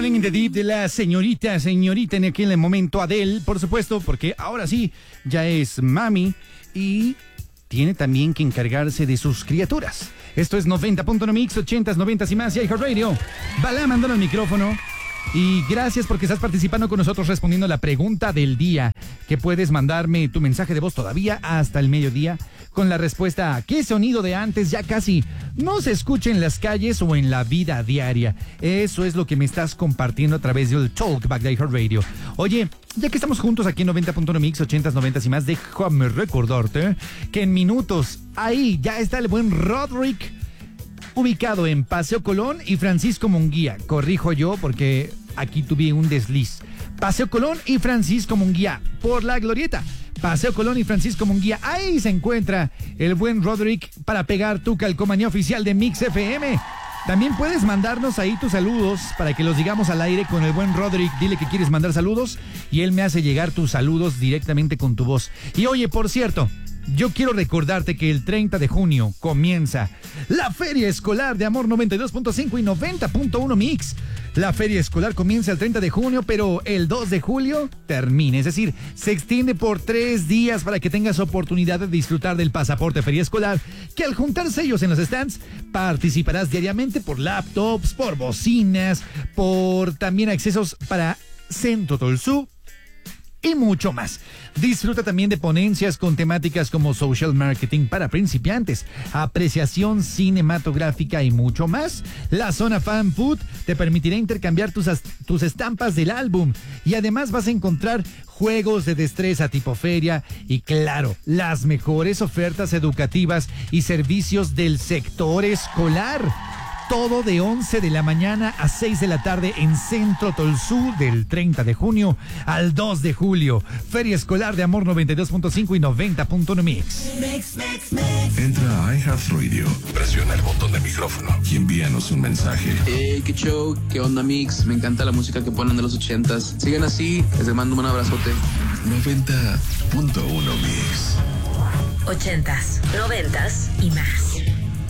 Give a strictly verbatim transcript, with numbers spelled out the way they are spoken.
Rolling in the Deep de la señorita, señorita en aquel momento Adele, por supuesto, porque ahora sí, ya es mami y tiene también que encargarse de sus criaturas. Esto es noventa punto uno Mix, ochentas, noventas y más, y iHeartRadio. Balá, mandando el micrófono. Y gracias porque estás participando con nosotros respondiendo la pregunta del día, que puedes mandarme tu mensaje de voz todavía hasta el mediodía con la respuesta a ¿qué sonido de antes ya casi no se escucha en las calles o en la vida diaria? Eso es lo que me estás compartiendo a través del Talkback de iHeartRadio. Oye, ya que estamos juntos aquí en noventa punto uno Mix, ochentas, noventas y más, déjame recordarte que en minutos ahí ya está el buen Roderick, ubicado en Paseo Colón y Francisco Munguía. Corrijo yo porque aquí tuve un desliz. Paseo Colón y Francisco Munguía, por la glorieta. Paseo Colón y Francisco Munguía. Ahí se encuentra el buen Roderick para pegar tu calcomanía oficial de Mix F M. También puedes mandarnos ahí tus saludos para que los digamos al aire con el buen Roderick. Dile que quieres mandar saludos y él me hace llegar tus saludos directamente con tu voz. Y oye, por cierto, yo quiero recordarte que el treinta de junio comienza la Feria Escolar de Amor noventa y dos punto cinco y noventa punto uno Mix. La Feria Escolar comienza el treinta de junio, pero el dos de julio termina. Es decir, se extiende por tres días para que tengas oportunidad de disfrutar del pasaporte Feria Escolar, que al juntar sellos en los stands, participarás diariamente por laptops, por bocinas, por también accesos para Centro Tolsú y mucho más. Disfruta también de ponencias con temáticas como social marketing para principiantes, apreciación cinematográfica y mucho más. La zona Fan Food te permitirá intercambiar tus, tus estampas del álbum y además vas a encontrar juegos de destreza tipo feria y claro, las mejores ofertas educativas y servicios del sector escolar. Todo de once de la mañana a seis de la tarde en Centro Tolsú, del treinta de junio al dos de julio. Feria Escolar de Amor noventa y dos punto cinco y noventa punto uno Mix. Mix, mix, mix. Entra a iHeartRadio, presiona el botón de micrófono y envíanos un mensaje. Hey, qué show, qué onda Mix, me encanta la música que ponen de los ochentas. Sigan así, les mando un abrazote. noventa punto uno Mix. Ochentas, noventas y más.